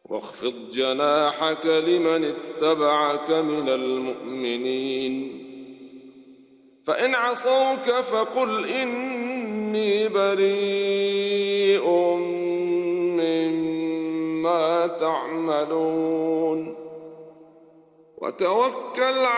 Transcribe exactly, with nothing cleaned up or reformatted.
واخفض جناحك لمن اتبعك من المؤمنين فإن عصوك فقل إني بريء مما تعملون وتوكل